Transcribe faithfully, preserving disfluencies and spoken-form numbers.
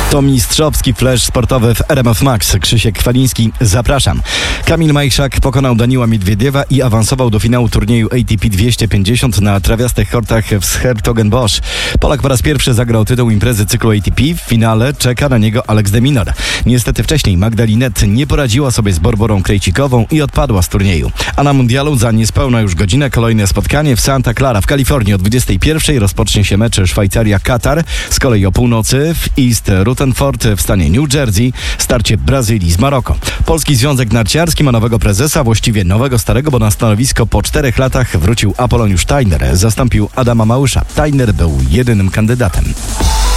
To mistrzowski flash sportowy w R M F Max. Krzysiek Kwaliński, zapraszam. Kamil Majchrzak pokonał Daniila Miedwiediewa i awansował do finału turnieju A T P dwieście pięćdziesiąt na trawiastych kortach w 's-Hertogenbosch. Polak po raz pierwszy zagrał tytuł imprezy cyklu A T P. W finale czeka na niego Alex de Minaur. Niestety wcześniej Magda Linette nie poradziła sobie z Barbarą Krejcikową i odpadła z turnieju. A na mundialu za niespełna już godzinę kolejne spotkanie w Santa Clara w Kalifornii. O dwudziestej pierwszej rozpocznie się mecz Szwajcaria-Katar. Z kolei o północy w East Rutherford w stanie New Jersey starcie Brazylii z Maroko. Polski Związek Narciarski ma nowego prezesa, właściwie nowego starego, bo na stanowisko po czterech latach wrócił Apoloniusz Tajner. Zastąpił Adama Małysza. Tajner był jedynym kandydatem.